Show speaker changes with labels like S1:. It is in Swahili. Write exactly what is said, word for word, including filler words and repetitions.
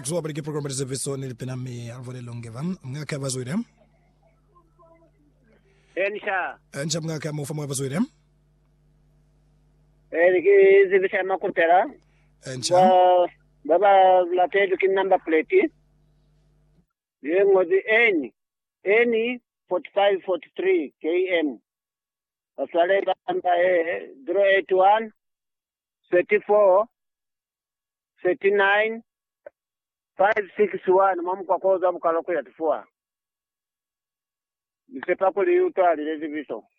S1: kusoma bali program za viso nilipena mi alvole longevan ngaka bazoire
S2: ensha
S1: ensha ngaka mo famo bazoire
S2: eriki zibisha makutera
S1: ensha
S2: wa baba la tedu kin number plate yengo di eni eni forty-five forty-three km asale banda e zero eight one thirty-four thirty-nine five sixty-one mamu kwa koza mkaloko ya tufua nisepa kuli utali lezi viso